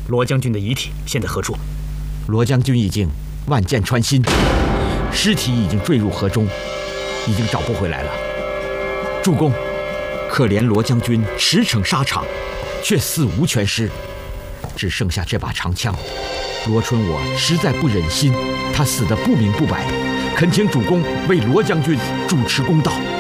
罗将军的遗体现在何处？ 罗将军已经万箭穿心，尸体已经坠入河中，已经找不回来了。主公，可怜罗将军驰骋沙场，却死无全尸，只剩下这把长枪。罗春我实在不忍心他死得不明不白，恳请主公为罗将军主持公道。